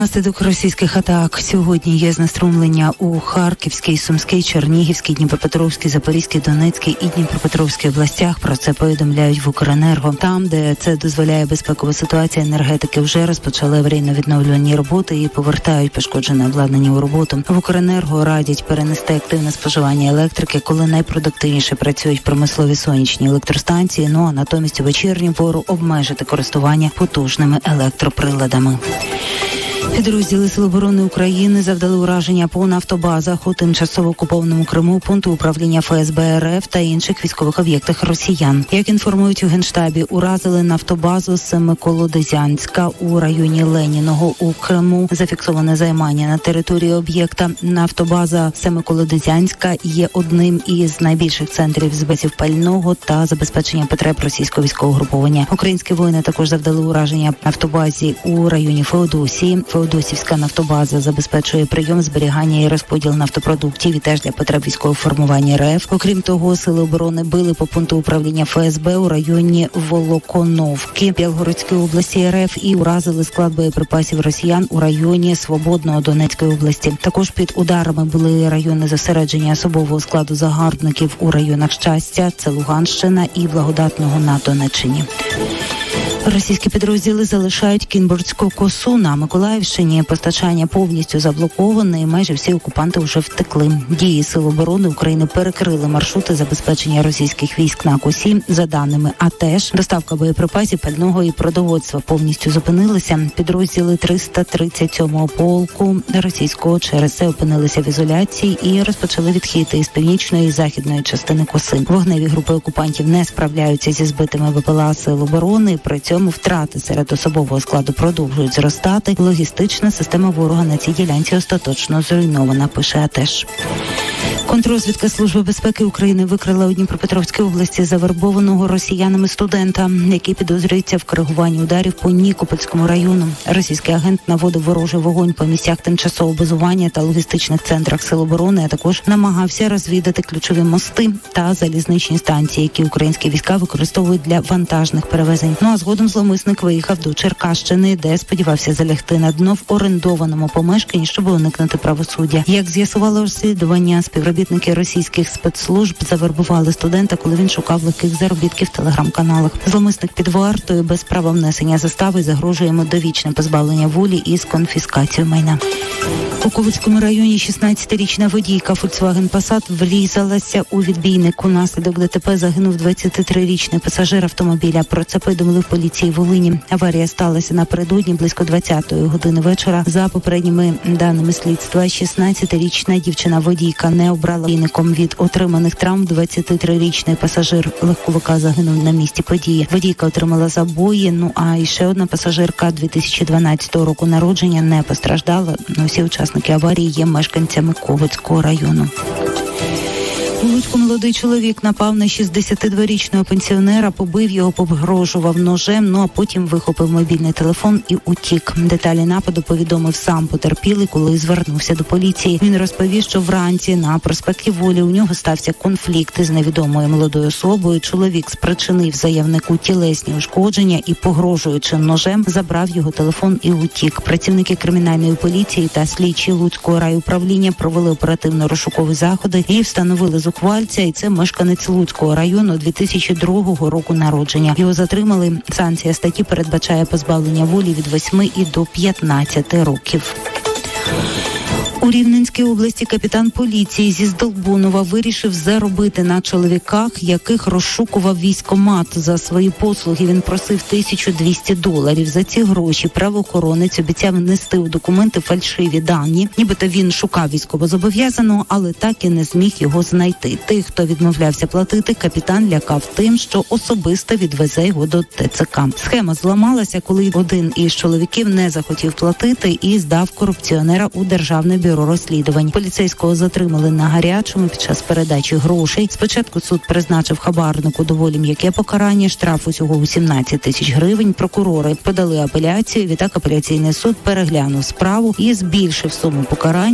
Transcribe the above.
Внаслідок російських атак сьогодні є знеструмлення у Харківській, Сумській, Чернігівській, Дніпропетровській, Запорізькій, Донецькій і Дніпропетровській областях. Про це повідомляють в Укренерго. Там, де це дозволяє безпекова ситуація, енергетики вже розпочали аварійно-відновлювальні роботи і повертають пошкоджене обладнання у роботу. В Укренерго радять перенести активне споживання електрики, коли найпродуктивніше працюють промислові сонячні електростанції, а натомість у вечірню пору обмежити користування потужними електроприладами. Підрозділи Сил оборони України завдали ураження по нафтобазах у тимчасово окупованому Криму, пункту управління ФСБ РФ та інших військових об'єктах росіян. Як інформують у Генштабі, уразили нафтобазу Семиколодезянська у районі Леніного у Криму. Зафіксоване займання на території об'єкта. Нафтобаза Семиколодезянська є одним із найбільших центрів збесів пального та забезпечення потреб російського військового груповання. Українські воїни також завдали ураження нафтобазі у районі Феодосії. Феодосівська нафтобаза забезпечує прийом, зберігання і розподіл нафтопродуктів і теж для потреб військового формування РФ. Окрім того, Сили оборони били по пункту управління ФСБ у районі Волоконовки Білгородської області РФ і уразили склад боєприпасів росіян у районі Свободного Донецької області. Також під ударами були райони зосередження особового складу загарбників у районах Щастя, це Луганщина і Благодатного на Донеччині. Російські підрозділи залишають Кінбурзьку косу на Миколаївщині. Постачання повністю заблоковане і майже всі окупанти вже втекли. Дії Сил оборони України перекрили маршрути забезпечення російських військ на косі. За даними АТЕШ, доставка боєприпасів, пального і продовольства повністю зупинилися. Підрозділи 337-го полку російського через це опинилися в ізоляції і розпочали відхід із північної і західної частини коси. Вогневі групи окупантів не справляються зі збитими БПЛА Сил оборони. При цьому втрати серед особового складу продовжують зростати. Логістична система ворога на цій ділянці остаточно зруйнована, пише АТЕШ. Контррозвідка Служби безпеки України викрила у Дніпропетровській області завербованого росіянами студента, який підозрюється в коригуванні ударів по Нікопольському району. Російський агент наводив ворожий вогонь по місцях тимчасового базування та логістичних центрах Сил оборони, а також намагався розвідати ключові мости та залізничні станції, які українські війська використовують для вантажних перевезень. А згодом зловмисник виїхав до Черкащини, де сподівався залягти на дно в орендованому помешканні, щоб уникнути правосуддя. Як з'ясувало розслідування, співробітники російських спецслужб завербували студента, коли він шукав легких заробітків в телеграм-каналах. Зловмисник під вартою без права внесення застави загрожує йому довічне позбавлення волі із конфіскацією майна. У Ковицькому районі 16-річна водійка Volkswagen Passat врізалася у відбійник. Унаслідок ДТП загинув 23-річний пасажир автомобіля. Про це повідомили в поліції Волині. Аварія сталася напередодні близько 20-ї години вечора. За попередніми даними слідства, 16-річна дівчина-водійка не обрала відбійником від отриманих травм. 23-річний пасажир легковика загинув на місці події. Водійка отримала забої, а і ще одна пасажирка 2012 року народження не постраждала. Всі учасники аварії є мешканцями Ковицького району. У Луцьку молодий чоловік напав на 62-річного пенсіонера, побив його, погрожував ножем, а потім вихопив мобільний телефон і утік. Деталі нападу повідомив сам потерпілий, коли звернувся до поліції. Він розповів, що вранці на проспекті Волі у нього стався конфлікт із невідомою молодою особою. Чоловік спричинив заявнику тілесні ушкодження і, погрожуючи ножем, забрав його телефон і утік. Працівники кримінальної поліції та слідчі Луцького райуправління провели оперативно-розшукові заходи і встановили зухвальця, і це мешканець Луцького району 2002 року народження. Його затримали. Санкція статті передбачає позбавлення волі від 8 і до 15 років. У Рівненській області капітан поліції зі Здолбунова вирішив заробити на чоловіках, яких розшукував військкомат. За свої послуги він просив $1200. За ці гроші правоохоронець обіцяв внести у документи фальшиві дані. Нібито він шукав військовозобов'язаного, але так і не зміг його знайти. Тих, хто відмовлявся платити, капітан лякав тим, що особисто відвезе його до ТЦК. Схема зламалася, коли один із чоловіків не захотів платити і здав корупціонера у Державне бюро розслідувань. Поліцейського затримали на гарячому під час передачі грошей. Спочатку суд призначив хабарнику доволі м'яке покарання, штраф усього у 17 тисяч гривень. Прокурори подали апеляцію, відтак апеляційний суд переглянув справу і збільшив суму покарання